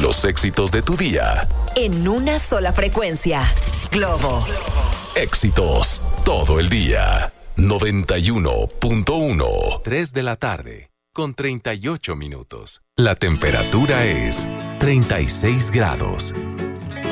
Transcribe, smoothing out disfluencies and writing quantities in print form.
Los éxitos de tu día. En una sola frecuencia. Globo. Éxitos todo el día. 91.1. 3 de la tarde, con 38 minutos. La temperatura es 36 grados.